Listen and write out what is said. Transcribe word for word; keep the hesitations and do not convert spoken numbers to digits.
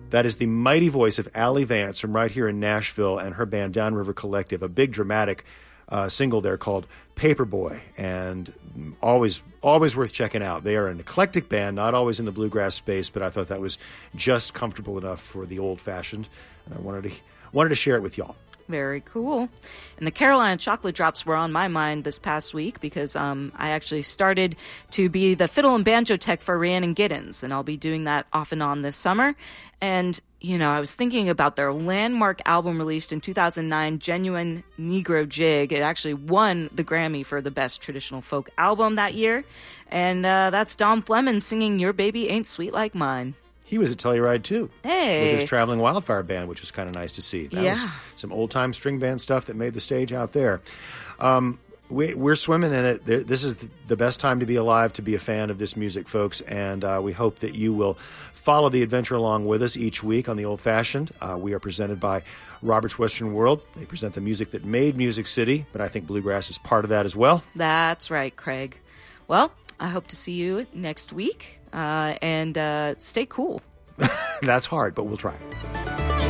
That is the mighty voice of Allie Vance from right here in Nashville and her band Downriver Collective, a big dramatic uh, single there called Paperboy, and always always worth checking out. They are an eclectic band, not always in the bluegrass space, but I thought that was just comfortable enough for the old-fashioned, and I wanted to wanted to share it with y'all. Very cool. And the Carolina Chocolate Drops were on my mind this past week because um, I actually started to be the fiddle and banjo tech for Rhiannon Giddens, and I'll be doing that off and on this summer. And, you know, I was thinking about their landmark album released in two thousand nine, Genuine Negro Jig. It actually won the Grammy for the best traditional folk album that year. And uh, that's Don Fleming singing Your Baby Ain't Sweet Like Mine. He was at Telluride, too, hey. with his Traveling Wildfire Band, which was kind of nice to see. That yeah. was some old-time string band stuff that made the stage out there. Um, we, we're swimming in it. This is the best time to be alive, to be a fan of this music, folks, and uh, we hope that you will follow the adventure along with us each week on The Old Fashioned. Uh, we are presented by Robert's Western World. They present the music that made Music City, but I think bluegrass is part of that as well. That's right, Craig. Well, I hope to see you next week, uh, and uh, stay cool. That's hard, but we'll try.